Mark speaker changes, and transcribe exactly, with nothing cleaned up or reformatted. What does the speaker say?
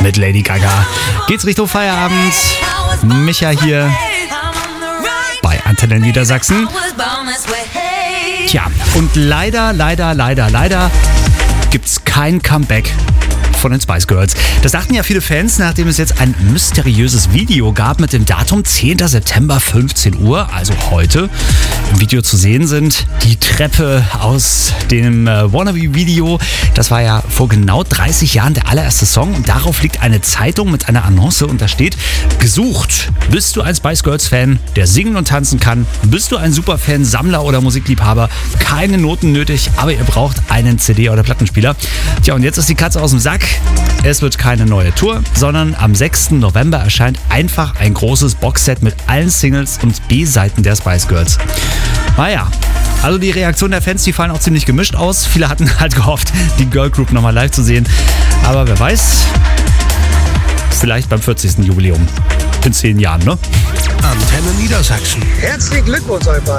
Speaker 1: mit Lady Gaga. Geht's Richtung Feierabend. Micha hier bei Antenne Niedersachsen. Tja, und leider, leider, leider, leider gibt's kein Comeback von den Spice Girls. Das dachten ja viele Fans, nachdem es jetzt ein mysteriöses Video gab mit dem Datum zehnter September fünfzehn Uhr, also heute. Im Video zu sehen sind die Treppe aus dem äh, Wannabe-Video. Das war ja vor genau dreißig Jahren der allererste Song und darauf liegt eine Zeitung mit einer Annonce und da steht: Gesucht. Bist du ein Spice Girls-Fan, der singen und tanzen kann? Bist du ein Superfan, Sammler oder Musikliebhaber? Keine Noten nötig, aber ihr braucht einen C D- oder Plattenspieler. Tja, und jetzt ist die Katze aus dem Sack. Es wird keine neue Tour, sondern am sechsten November erscheint einfach ein großes Boxset mit allen Singles und B-Seiten der Spice Girls. Naja, also die Reaktionen der Fans, die fallen auch ziemlich gemischt aus. Viele hatten halt gehofft, die Girl Group nochmal live zu sehen. Aber wer weiß, vielleicht beim vierzigsten Jubiläum in zehn Jahren, ne?
Speaker 2: Antenne Niedersachsen.
Speaker 3: Herzlichen Glückwunsch einfach.